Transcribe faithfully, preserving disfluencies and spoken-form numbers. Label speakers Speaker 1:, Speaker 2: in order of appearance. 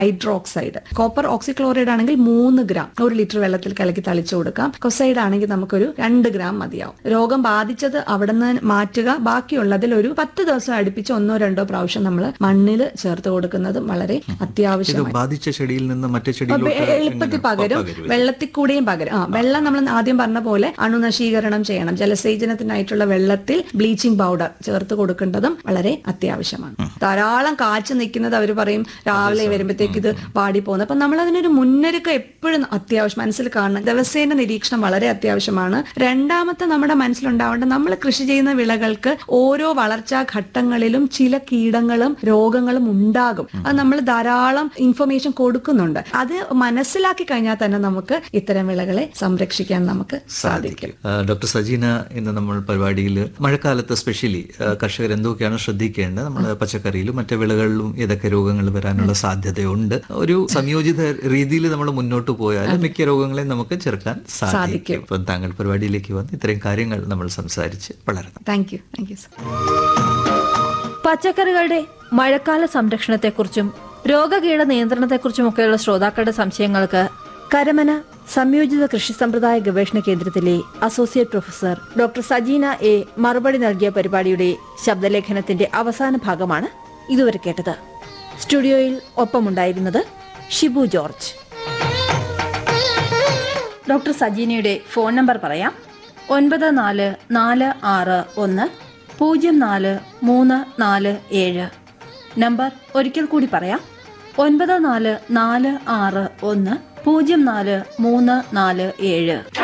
Speaker 1: Hydroxide. Copper oxychloride ആണെങ്കിൽ മൂന്ന് gram ഒരു ലിറ്റർ വെള്ളത്തിൽ കലക്കി തളിച്ചു കൊടുക്കാം. കൊസൈഡ് ആണെങ്കിൽ നമുക്കൊരു രണ്ട് ഗ്രാം മതിയാവും. രോഗം ബാധിച്ചത് അവിടെ നിന്ന് മാറ്റുക, ബാക്കിയുള്ളതിൽ ഒരു പത്ത് ദിവസം അടുപ്പിച്ച് ഒന്നോ രണ്ടോ പ്രാവശ്യം നമ്മൾ മണ്ണിൽ ചേർത്ത് കൊടുക്കുന്നതും വളരെ അത്യാവശ്യമാണ്.
Speaker 2: ബാധിച്ച ചെടിയിൽ നിന്ന് മറ്റേ
Speaker 1: എളുപ്പത്തിൽ പകരും, വെള്ളത്തിൽ കൂടെയും പകരും. ആ വെള്ളം നമ്മൾ ആദ്യം പറഞ്ഞ പോലെ അണുനശീകരണം ചെയ്യണം. ജലസേചനത്തിനായിട്ടുള്ള വെള്ളത്തിൽ ബ്ലീച്ചിങ് പൗഡർ ചേർത്ത് കൊടുക്കേണ്ടതും വളരെ അത്യാവശ്യമാണ്. ധാരാളം കാച്ചു നിൽക്കുന്നത് അവർ പറയും രാവിലെ വരുമ്പോഴത്തേക്ക് ഇത് വാടി പോകുന്നത്. അപ്പൊ നമ്മൾ അതിനൊരു മുന്നൊരുക്കം എപ്പോഴും അത്യാവശ്യം മനസ്സിൽ കാണണം. ദിവസേന നിരീക്ഷണം വളരെ അത്യാവശ്യമാണ്. രണ്ടാമത്തെ നമ്മുടെ മനസ്സിലുണ്ടാവേണ്ട, നമ്മൾ കൃഷി ചെയ്യുന്ന വിളകൾക്ക് ഓരോ വളർച്ചാ ഘട്ടങ്ങളിലും ചില കീടങ്ങളും രോഗങ്ങളും ഉണ്ടാകും. അത് നമ്മൾ ധാരാളം ഇൻഫർമേഷൻ കൊടുക്കുന്നുണ്ട്. അത് മനസ്സിലാക്കി കഴിഞ്ഞാൽ തന്നെ നമുക്ക് ഇത്തരം വിളകളെ സംരക്ഷിക്കാൻ നമുക്ക് സാധിക്കും.
Speaker 2: ഡോക്ടർ സജീന, ഇന്ന് നമ്മൾ പരിപാടിയിൽ മഴക്കാലത്ത് സ്പെഷ്യലി കർഷകർ എന്തൊക്കെയാണ് ശ്രദ്ധിക്കേണ്ടത്, നമ്മൾ പച്ചക്കറിയിലും മറ്റു വിളകളിലും ഏതൊക്കെ രോഗങ്ങൾ വരാനുള്ള സാധ്യതയുണ്ട്, ഒരു സംയോജിത രീതിയിൽ നമ്മൾ മുന്നോട്ട് പോയാൽ മിക്ക രോഗങ്ങളെയും നമുക്ക് ചെറുക്കാൻ സാധിക്കും. ഇപ്പം താങ്കൾ പരിപാടിയിലേക്ക് വന്ന് ഇത്രയും കാര്യങ്ങൾ നമ്മൾ സംസാരിച്ച് വളരണം.
Speaker 1: Thank you. Thank you sir.
Speaker 3: പച്ചക്കറികളുടെ മഴക്കാല സംരക്ഷണത്തെക്കുറിച്ചും രോഗകീട നിയന്ത്രണത്തെക്കുറിച്ചുമൊക്കെയുള്ള ശ്രോതാക്കളുടെ സംശയങ്ങൾക്ക് കരമന സംയോജിത കൃഷി സമ്പ്രദായ ഗവേഷണ കേന്ദ്രത്തിലെ associate professor doctor Sajina A മറുപടി നൽകിയ പരിപാടിയുടെ ശബ്ദലേഖനത്തിന്റെ അവസാന ഭാഗമാണ് ഇതുവരെ കേട്ടത്. സ്റ്റുഡിയോയിൽ ഒപ്പമുണ്ടായിരുന്നത് Shibu George. Doctor സജീനയുടെ phone number പറയാം: ഒൻപത് നാല് നാല് ആറ് ഒന്ന് പൂജ്യം നാല് മൂന്ന് നാല് ഏഴ്. നമ്പർ ഒരിക്കൽ കൂടി പറയാം: ഒൻപത് നാല് നാല് ആറ് ഒന്ന് പൂജ്യം നാല് മൂന്ന് നാല് ഏഴ്.